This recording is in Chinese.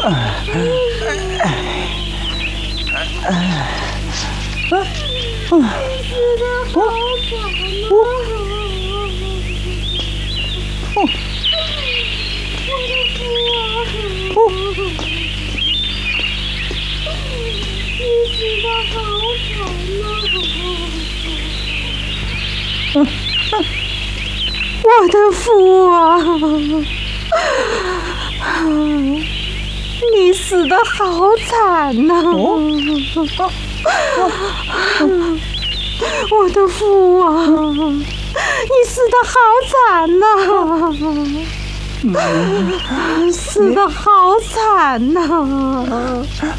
我的父啊，你死得好惨呐！我的父啊，你死得好惨呐！死得好惨呐！